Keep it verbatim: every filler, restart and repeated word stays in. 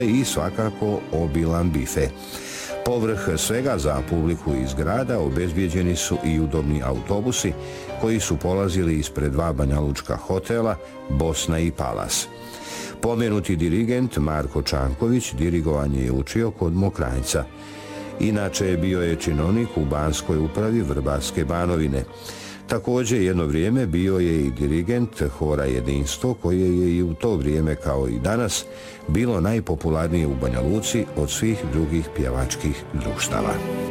i svakako obilan bife. Povrh svega za publiku iz grada obezbijeđeni su i udobni autobusi koji su polazili ispred dva banjalučka hotela Bosna i Palas. Pomenuti dirigent Marko Čanković dirigovanje je učio kod Mokranjca. Inače bio je činovnik u Banskoj upravi Vrbarske Banovine. Također jedno vrijeme bio je i dirigent hora Jedinstvo koje je i u to vrijeme kao i danas bilo najpopularnije u Banja Luci od svih drugih pjevačkih društava.